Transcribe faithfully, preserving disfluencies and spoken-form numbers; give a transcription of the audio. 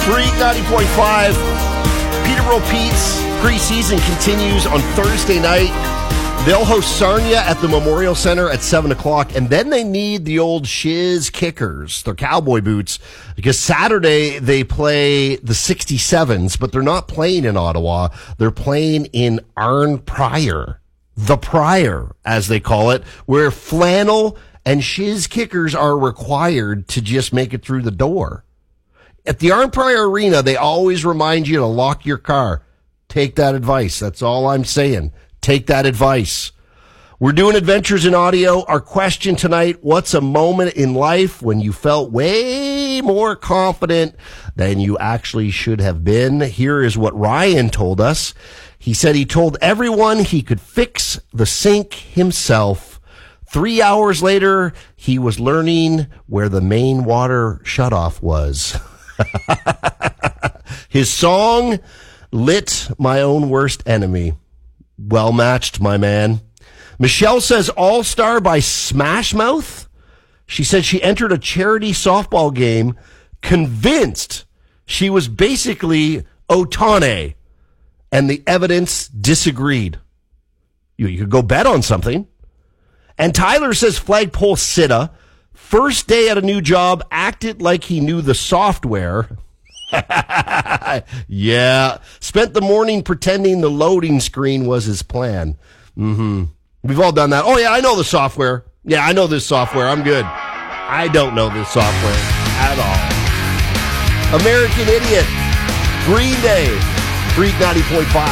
Freak ninety point five. Peterborough Pete's preseason continues on Thursday night. They'll host Sarnia at the Memorial Center at seven o'clock, and then they need the old Shiz Kickers, their cowboy boots, because Saturday they play the sixty-sevens, but they're not playing in Ottawa. They're playing in Arn Prior, the Prior, as they call it, where flannel and Shiz Kickers are required to just make it through the door. At the Arn Prior Arena, they always remind you to lock your car. Take that advice. That's all I'm saying. Take that advice. We're doing Adventures in Audio. Our question tonight, what's a moment in life when you felt way more confident than you actually should have been? Here is what Ryan told us. He said he told everyone he could fix the sink himself. Three hours later, he was learning where the main water shutoff was. His song, Lit My Own Worst Enemy. Well matched, my man. Michelle says All-Star by Smash Mouth. She said she entered a charity softball game convinced she was basically Otane, and the evidence disagreed. You, you could go bet on something. And Tyler says Flagpole Sitta, first day at a new job, acted like he knew the software. Yeah. Spent the morning pretending the loading screen was his plan. Mm-hmm. We've all done that. Oh, yeah, I know the software. Yeah, I know this software. I'm good. I don't know this software at all. American Idiot. Green Day. Freak ninety point five.